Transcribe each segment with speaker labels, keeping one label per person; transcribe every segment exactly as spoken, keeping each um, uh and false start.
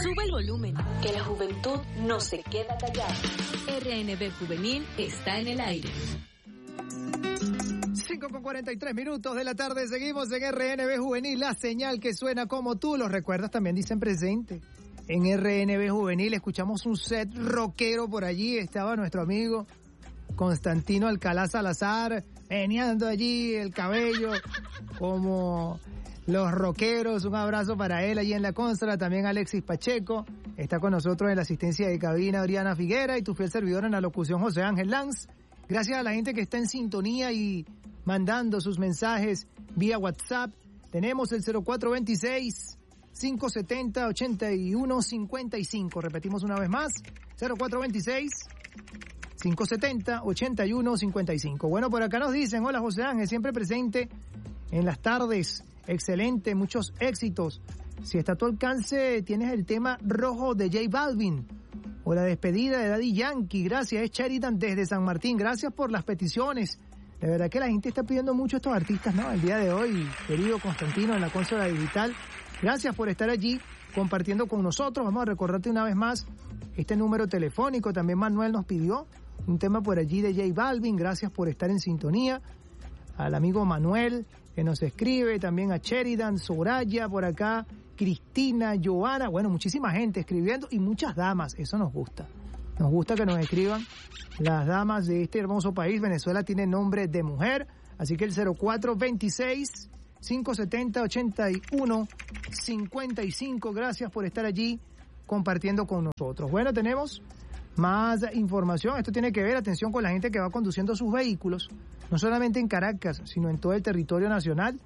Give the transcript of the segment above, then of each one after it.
Speaker 1: Sube el volumen,
Speaker 2: que la juventud no se queda callada.
Speaker 1: R N B Juvenil está en el aire.
Speaker 3: cinco con cuarenta y tres minutos de la tarde, seguimos en R N B Juvenil, la señal que suena como tú. Los recuerdas también dicen presente. En R N B Juvenil escuchamos un set rockero por allí, estaba nuestro amigo Constantino Alcalá Salazar, meneando allí el cabello como los rockeros. Un abrazo para él allí en la consola, también Alexis Pacheco. Está con nosotros en la asistencia de cabina Oriana Figuera y tu fiel servidor en la locución José Ángel Lanz. Gracias a la gente que está en sintonía y mandando sus mensajes vía WhatsApp. Tenemos el cero cuatro dos seis, cinco siete cero, ocho uno cinco cinco. Repetimos una vez más, cero cuatro dos seis, cinco siete cero, ocho uno cinco cinco. Bueno, por acá nos dicen, hola José Ángel, siempre presente en las tardes. Excelente, muchos éxitos. Si está a tu alcance, tienes el tema rojo de J Balvin o la despedida de Daddy Yankee. Gracias, es Sheridan desde San Martín. Gracias por las peticiones. De verdad que la gente está pidiendo mucho a estos artistas, ¿no? El día de hoy, querido Constantino, en la consola digital. Gracias por estar allí compartiendo con nosotros. Vamos a recordarte una vez más este número telefónico. También Manuel nos pidió un tema por allí de J Balvin. Gracias por estar en sintonía. Al amigo Manuel que nos escribe, también a Sheridan, Soraya por acá, Cristina, Joana, bueno, muchísima gente escribiendo y muchas damas, eso nos gusta. Nos gusta que nos escriban las damas de este hermoso país. Venezuela tiene nombre de mujer, así que el cero cuatro dos seis, cinco siete cero, ocho uno cinco cinco, gracias por estar allí compartiendo con nosotros. Bueno, tenemos más información. Esto tiene que ver, atención, con la gente que va conduciendo sus vehículos, no solamente en Caracas, sino en todo el territorio nacional,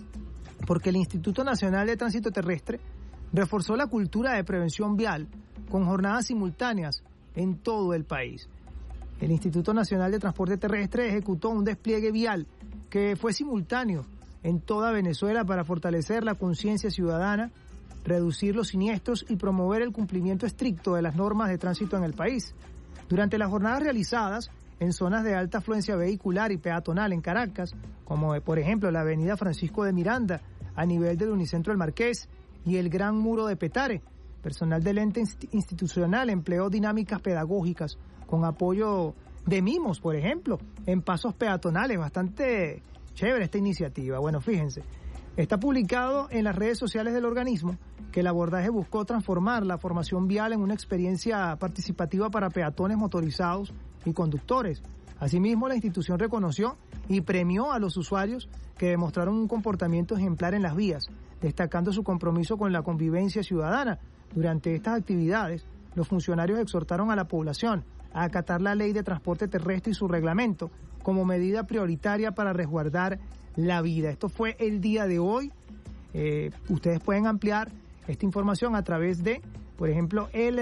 Speaker 3: porque el Instituto Nacional de Tránsito Terrestre reforzó la cultura de prevención vial con jornadas simultáneas en todo el país. El Instituto Nacional de Transporte Terrestre ejecutó un despliegue vial que fue simultáneo en toda Venezuela para fortalecer la conciencia ciudadana, reducir los siniestros y promover el cumplimiento estricto de las normas de tránsito en el país. Durante las jornadas realizadas en zonas de alta afluencia vehicular y peatonal en Caracas, como por ejemplo la avenida Francisco de Miranda, a nivel del Unicentro El Marqués y el Gran Muro de Petare, personal del ente institucional empleó dinámicas pedagógicas con apoyo de mimos, por ejemplo, en pasos peatonales. Bastante chévere esta iniciativa. Bueno, fíjense, está publicado en las redes sociales del organismo que el abordaje buscó transformar la formación vial en una experiencia participativa para peatones motorizados y conductores. Asimismo, la institución reconoció y premió a los usuarios que demostraron un comportamiento ejemplar en las vías, destacando su compromiso con la convivencia ciudadana. Durante estas actividades, los funcionarios exhortaron a la población a acatar la Ley de Transporte Terrestre y su reglamento como medida prioritaria para resguardar la vida. Esto fue el día de hoy. Eh, ustedes pueden ampliar esta información a través de, por ejemplo, el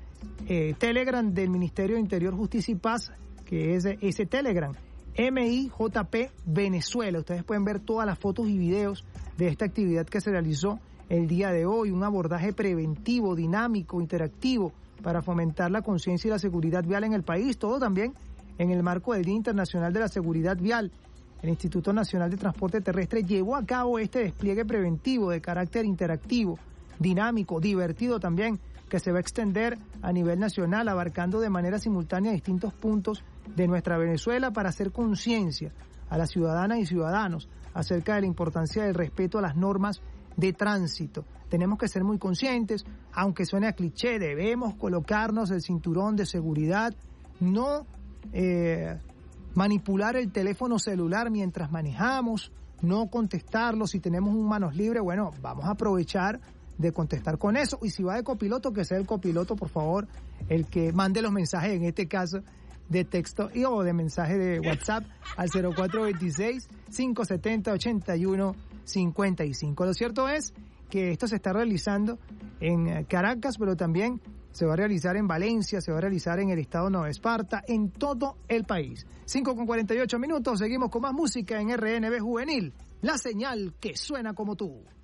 Speaker 3: eh, Telegram del Ministerio de Interior, Justicia y Paz, que es ese Telegram, M I J P Venezuela. Ustedes pueden ver todas las fotos y videos de esta actividad que se realizó el día de hoy, un abordaje preventivo, dinámico, interactivo, para fomentar la conciencia y la seguridad vial en el país, todo también en el marco del Día Internacional de la Seguridad Vial. El Instituto Nacional de Transporte Terrestre llevó a cabo este despliegue preventivo de carácter interactivo, dinámico, divertido también, que se va a extender a nivel nacional, abarcando de manera simultánea distintos puntos de nuestra Venezuela para hacer conciencia a las ciudadanas y ciudadanos acerca de la importancia del respeto a las normas de tránsito. Tenemos que ser muy conscientes, aunque suene a cliché, debemos colocarnos el cinturón de seguridad, no eh, manipular el teléfono celular mientras manejamos, no contestarlo si tenemos un manos libres. Bueno, vamos a aprovechar de contestar con eso, y si va de copiloto, que sea el copiloto, por favor, el que mande los mensajes, en este caso de texto y o de mensaje de WhatsApp al cero cuatro dos seis, cinco siete cero, ocho uno cinco cinco. Lo cierto es que esto se está realizando en Caracas, pero también se va a realizar en Valencia, se va a realizar en el estado de Nueva Esparta, en todo el país. cinco con cuarenta y ocho minutos, seguimos con más música en R N B Juvenil, la señal que suena como tú.